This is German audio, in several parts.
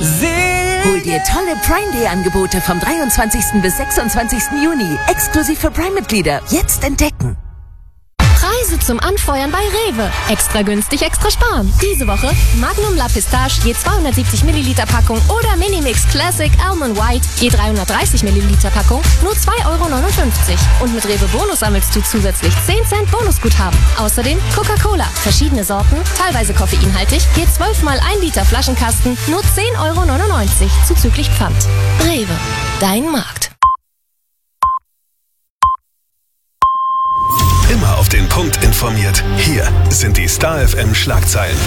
Hol dir tolle Prime Day Angebote vom 23. bis 26. Juni. Exklusiv für Prime-Mitglieder. Jetzt entdecken. Preise zum Anfeuern bei Rewe. Extra günstig, extra sparen. Diese Woche Magnum La Pistache je 270 Milliliter Packung oder Minimix Classic Almond White je 330 Milliliter Packung nur 2,59 €. Und mit Rewe Bonus sammelst du zusätzlich 10 Cent Bonusguthaben. Außerdem Coca-Cola, verschiedene Sorten, teilweise koffeinhaltig, je 12 mal 1 Liter Flaschenkasten nur 10,99 € zuzüglich Pfand. Rewe, dein Markt. Immer auf den Punkt informiert. Hier sind die Star FM Schlagzeilen.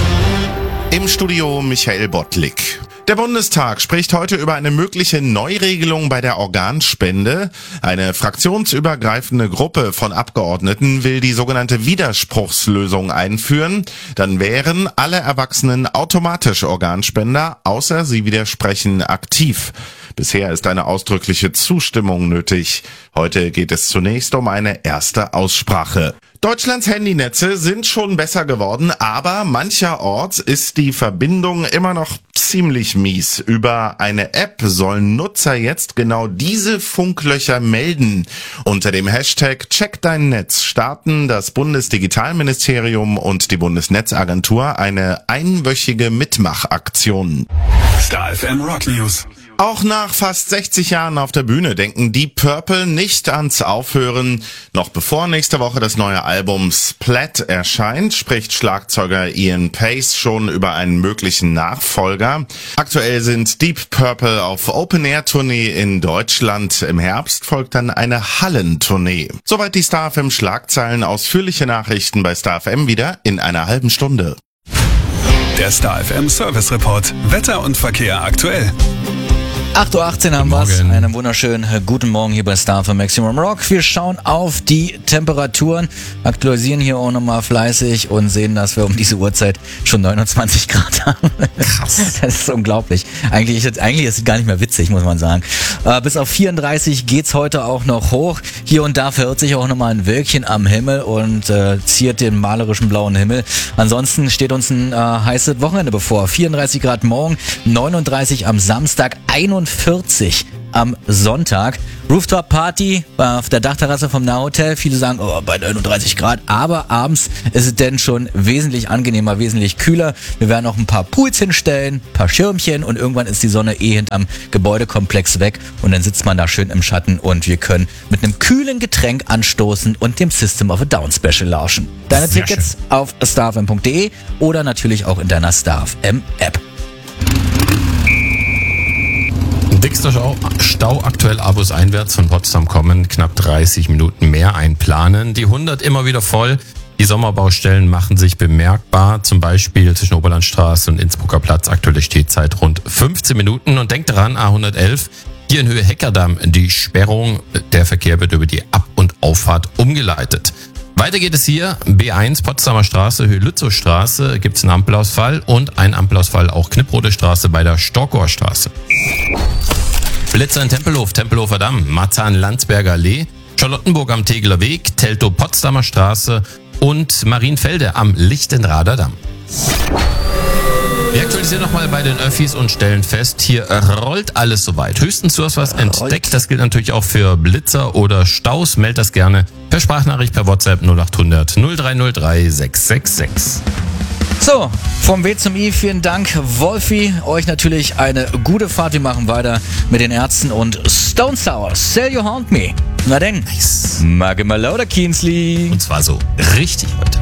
Im Studio Michael Bottlik. Der Bundestag spricht heute über eine mögliche Neuregelung bei der Organspende. Eine fraktionsübergreifende Gruppe von Abgeordneten will die sogenannte Widerspruchslösung einführen. Dann wären alle Erwachsenen automatisch Organspender, außer sie widersprechen aktiv. Bisher ist eine ausdrückliche Zustimmung nötig. Heute geht es zunächst um eine erste Aussprache. Deutschlands Handynetze sind schon besser geworden, aber mancherorts ist die Verbindung immer noch ziemlich mies. Über eine App sollen Nutzer jetzt genau diese Funklöcher melden. Unter dem Hashtag Check dein Netz starten das Bundesdigitalministerium und die Bundesnetzagentur eine einwöchige Mitmachaktion. Star FM Rock News. Auch nach fast 60 Jahren auf der Bühne denken Deep Purple nicht ans Aufhören. Noch bevor nächste Woche das neue Album Splat erscheint, spricht Schlagzeuger Ian Pace schon über einen möglichen Nachfolger. Aktuell sind Deep Purple auf Open-Air-Tournee in Deutschland. Im Herbst folgt dann eine Hallentournee. Soweit die Star FM Schlagzeilen. Ausführliche Nachrichten bei Star FM wieder in einer halben Stunde. Der Star FM Service Report. Wetter und Verkehr aktuell. 8:18 Uhr haben wir's. Einen wunderschönen guten Morgen hier bei Star FM Maximum Rock. Wir schauen auf die Temperaturen, aktualisieren hier auch nochmal fleißig und sehen, dass wir um diese Uhrzeit schon 29 Grad haben. Krass. Das ist unglaublich. Eigentlich ist es gar nicht mehr witzig, muss man sagen. Bis auf 34 geht's heute auch noch hoch. Hier und da verirrt sich auch nochmal ein Wölkchen am Himmel und ziert den malerischen blauen Himmel. Ansonsten steht uns ein heißes Wochenende bevor. 34 Grad morgen, 39 am Samstag, 41 am Sonntag. Rooftop Party auf der Dachterrasse vom Nahhotel. Viele sagen, bei 39 Grad. Aber abends ist es denn schon wesentlich angenehmer, wesentlich kühler. Wir werden auch ein paar Pools hinstellen, ein paar Schirmchen und irgendwann ist die Sonne hinterm Gebäudekomplex weg und dann sitzt man da schön im Schatten und wir können mit einem kühlen Getränk anstoßen und dem System of a Down Special lauschen. Deine Sehr Tickets schön. auf starfm.de oder natürlich auch in deiner StarFM App. Dickster Stau aktuell Abus einwärts von Potsdam kommen, knapp 30 Minuten mehr einplanen. Die 100 immer wieder voll. Die Sommerbaustellen machen sich bemerkbar, zum Beispiel zwischen Oberlandstraße und Innsbrucker Platz. Aktuelle Stehzeit rund 15 Minuten. Und denkt daran, A111, hier in Höhe Heckerdamm, die Sperrung. Der Verkehr wird über die Ab- und Auffahrt umgeleitet. Weiter geht es hier, B1 Potsdamer Straße, Höhe Lützowstraße, gibt es einen Ampelausfall und einen Ampelausfall auch Knipprode Straße bei der Storkower Straße. Blitzer in Tempelhof, Tempelhofer Damm, Marzahn-Landsberger Allee, Charlottenburg am Tegeler Weg, Teltow Potsdamer Straße und Marienfelde am Lichtenrader Damm. Wir aktualisieren nochmal bei den Öffis und stellen fest, hier rollt alles soweit. Höchstens du hast was entdeckt. Das gilt natürlich auch für Blitzer oder Staus. Meld das gerne per Sprachnachricht, per WhatsApp 0800 0303 666. So, vom W zum I, vielen Dank, Wolfi. Euch natürlich eine gute Fahrt. Wir machen weiter mit den Ärzten und Stone Sour. Sell You Haunt Me. Na denn, nice. Maggie Malauda Keensley. Und zwar so richtig heute.